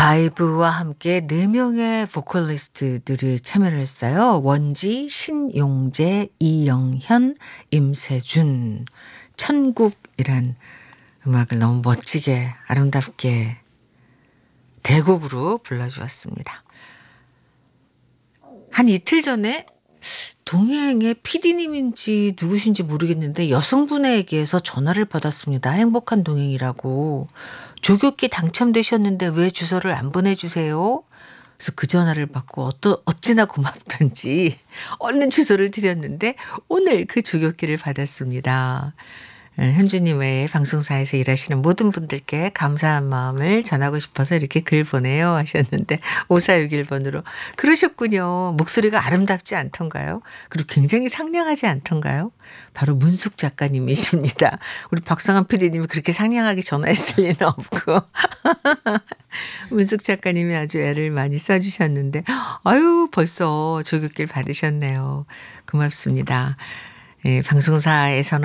라이브와 함께 4명의 보컬리스트들이 참여를 했어요. 원지, 신용재, 이영현, 임세준. 천국이란 음악을 너무 멋지게 아름답게 대곡으로 불러주었습니다. 한 이틀 전에 동해행의 PD님인지 누구신지 모르겠는데 여성분에게서 전화를 받았습니다. 행복한 동행이라고. 조교께 당첨되셨는데 왜 주소를 안 보내주세요? 그래서 그 전화를 받고 어찌나 고맙던지 얼른 주소를 드렸는데 오늘 그 조교끼를 받았습니다. 현주님 외에 방송사에서 일하시는 모든 분들께 감사한 마음을 전하고 싶어서 이렇게 글 보내요 하셨는데 5461번으로 그러셨군요. 목소리가 아름답지 않던가요? 그리고 굉장히 상냥하지 않던가요? 바로 문숙 작가님이십니다. 우리 박상한 PD님이 그렇게 상냥하게 전화했을 리는 없고 문숙 작가님이 아주 애를 많이 써주셨는데 아유 벌써 조교길 받으셨네요. 고맙습니다. 예, 방송사에서는